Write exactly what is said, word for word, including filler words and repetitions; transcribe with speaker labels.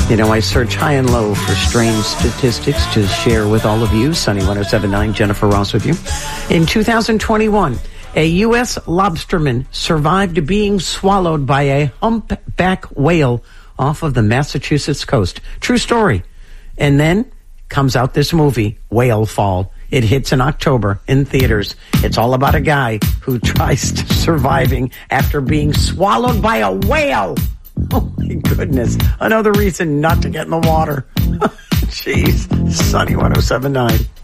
Speaker 1: You know, I search high and low for strange statistics to share with all of you. Sunny one oh seven point nine, Jennifer Ross with you. In two thousand twenty-one, a U S lobsterman survived being swallowed by a humpback whale off of the Massachusetts coast. True story. And then comes out this movie, Whale Fall. It hits in October in theaters. It's all about a guy who tries to surviving after being swallowed by a whale. Oh, my goodness. Another reason not to get in the water. Jeez. Sunny one oh seven point nine.